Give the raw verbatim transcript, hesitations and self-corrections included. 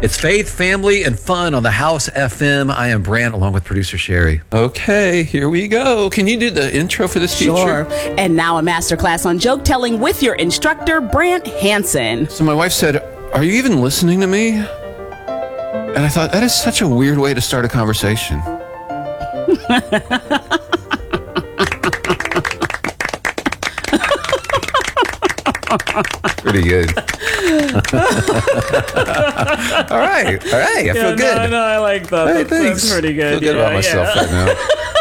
It's faith, family, and fun on the House F M. I am Brant, along with producer Sherry. Okay, here we go. Can you do the intro for this Sure. feature? And now a masterclass on joke telling with your instructor, Brant Hansen. So my wife said, "Are you even listening to me?" And I thought, that is such a weird way to start a conversation. Pretty good. all right. All right. I feel yeah, good. No, no, I like that. Hey, that's, thanks. that's pretty good. I feel good yeah, about myself yeah. right now.